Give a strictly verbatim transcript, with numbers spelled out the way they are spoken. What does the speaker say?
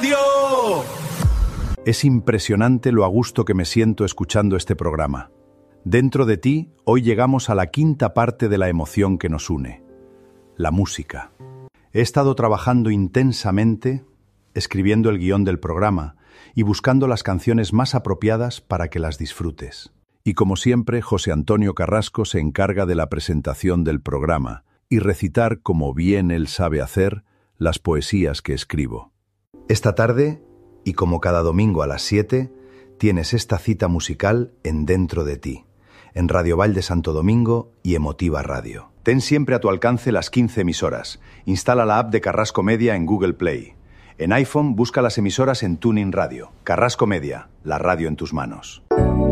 Radio. Es impresionante lo a gusto que me siento escuchando este programa. Dentro de ti, hoy llegamos a la quinta parte de la emoción que nos une, la música. He estado trabajando intensamente, escribiendo el guión del programa y buscando las canciones más apropiadas para que las disfrutes. Y como siempre, José Antonio Carrasco se encarga de la presentación del programa y recitar, como bien él sabe hacer, las poesías que escribo. Esta tarde, y como cada domingo a las siete, tienes esta cita musical en Dentro de ti, en Radio Vall de Santo Domingo y Emotiva Radio. Ten siempre a tu alcance las quince emisoras. Instala la app de Carrasco Media en Google Play. En iPhone busca las emisoras en TuneIn Radio. Carrasco Media, la radio en tus manos.